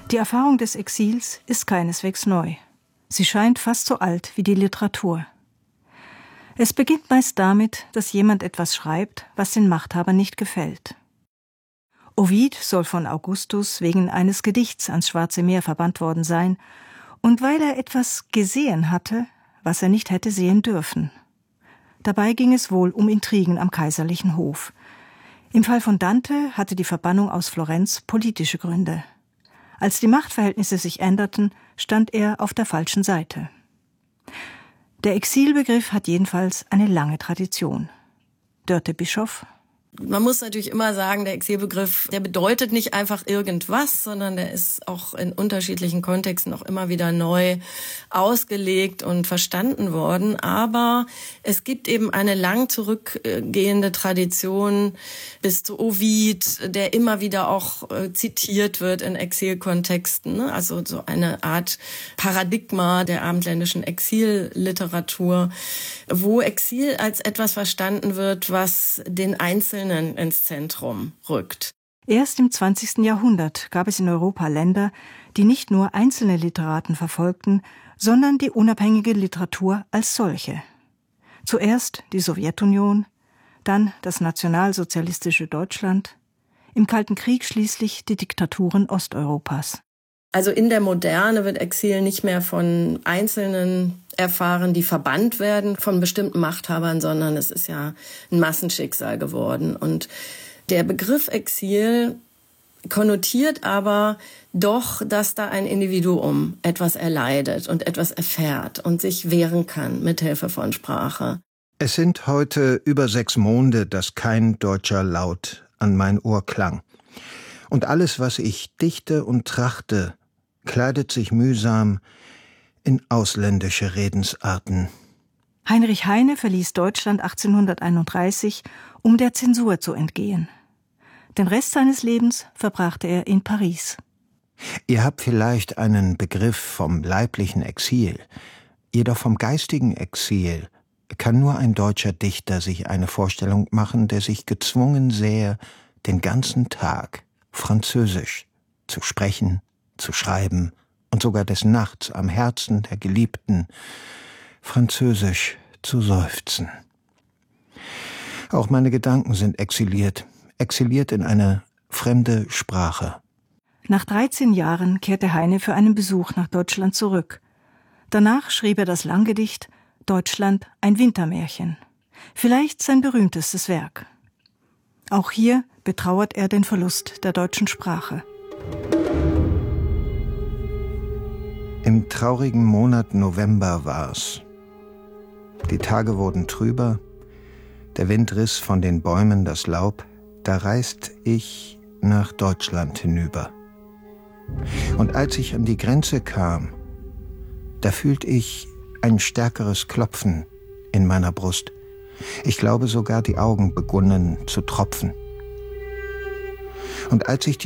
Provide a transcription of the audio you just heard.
Die Erfahrung des Exils ist keineswegs neu. Sie scheint fast so alt wie die Literatur. Es beginnt meist damit, dass jemand etwas schreibt, was den Machthabern nicht gefällt. Ovid soll von Augustus wegen eines Gedichts ans Schwarze Meer verbannt worden sein, und weil er etwas gesehen hatte, was er nicht hätte sehen dürfen. Dabei ging es wohl um Intrigen am kaiserlichen Hof. Im Fall von Dante hatte die Verbannung aus Florenz politische Gründe. Als die Machtverhältnisse sich änderten, stand er auf der falschen Seite. Der Exilbegriff hat jedenfalls eine lange Tradition. Dörte Bischoff. Man muss natürlich immer sagen, der Exilbegriff, der bedeutet nicht einfach irgendwas, sondern der ist auch in unterschiedlichen Kontexten auch immer wieder neu ausgelegt und verstanden worden. Aber es gibt eben eine lang zurückgehende Tradition bis zu Ovid, der immer wieder auch zitiert wird in Exilkontexten. Also so eine Art Paradigma der abendländischen Exilliteratur, wo Exil als etwas verstanden wird, was den Einzelnen ins Zentrum rückt. Erst im 20. Jahrhundert gab es in Europa Länder, die nicht nur einzelne Literaten verfolgten, sondern die unabhängige Literatur als solche. Zuerst die Sowjetunion, dann das nationalsozialistische Deutschland, im Kalten Krieg schließlich die Diktaturen Osteuropas. Also in der Moderne wird Exil nicht mehr von Einzelnen erfahren, die verbannt werden von bestimmten Machthabern, sondern es ist ja ein Massenschicksal geworden. Und der Begriff Exil konnotiert aber doch, dass da ein Individuum etwas erleidet und etwas erfährt und sich wehren kann mit Hilfe von Sprache. Es sind heute über 6 Monde, dass kein deutscher Laut an mein Ohr klang. Und alles, was ich dichte und trachte, kleidet sich mühsam in ausländische Redensarten. Heinrich Heine verließ Deutschland 1831, um der Zensur zu entgehen. Den Rest seines Lebens verbrachte er in Paris. Ihr habt vielleicht einen Begriff vom leiblichen Exil, jedoch vom geistigen Exil kann nur ein deutscher Dichter sich eine Vorstellung machen, der sich gezwungen sähe, den ganzen Tag Französisch zu sprechen, zu schreiben und sogar des Nachts am Herzen der Geliebten Französisch zu seufzen. Auch meine Gedanken sind exiliert in eine fremde Sprache. Nach 13 Jahren kehrte Heine für einen Besuch nach Deutschland zurück. Danach schrieb er das Langgedicht »Deutschland, ein Wintermärchen«, vielleicht sein berühmtestes Werk. Auch hier betrauert er den Verlust der deutschen Sprache. Im traurigen Monat November war's. Die Tage wurden trüber, der Wind riss von den Bäumen das Laub, da reist ich nach Deutschland hinüber. Und als ich an die Grenze kam, da fühlt ich ein stärkeres Klopfen in meiner Brust. Ich glaube sogar, die Augen begunnen zu tropfen. Und als ich